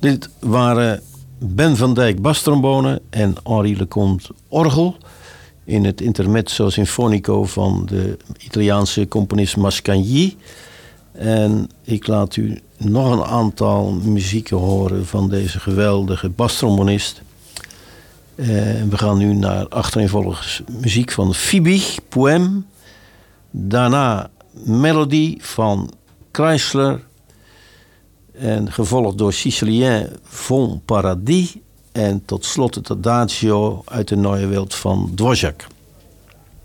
Dit waren Ben van Dijk bastrombone en Henri Lecomte orgel in het Intermezzo Sinfonico van de Italiaanse componist Mascagni. En ik laat u nog een aantal muzieken horen van deze geweldige bastrombonist. We gaan nu naar achtereenvolgens muziek van Fiebig, Poème. Daarna Melodie van Chrysler. En gevolgd door Sicilien Von Paradis. En tot slot het Adagio uit de Neue Welt van Dvořák.